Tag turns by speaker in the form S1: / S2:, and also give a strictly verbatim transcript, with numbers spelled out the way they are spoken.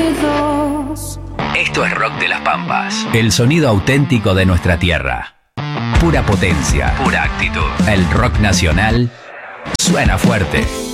S1: Esto es Rock de las Pampas, el sonido auténtico de nuestra tierra. Pura potencia, pura actitud. El rock nacional suena fuerte.